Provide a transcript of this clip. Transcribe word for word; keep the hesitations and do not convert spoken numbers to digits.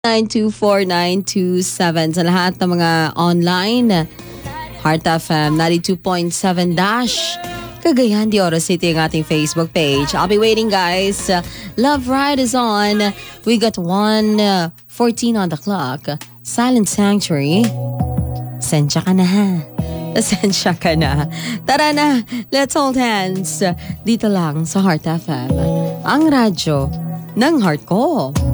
nine two four nine two seven sa lahat ng mga online. Heart F M ninety-two point seven Dash. Cagayan de Oro City ang ating Facebook page. I'll be waiting, guys. Love Ride is on. We got one fourteen on the clock. Silent Sanctuary. Sensya ka na ha. Sensya ka na. Tara na, let's hold hands. Dito lang sa Heart F M. Ang radyo ng heart ko.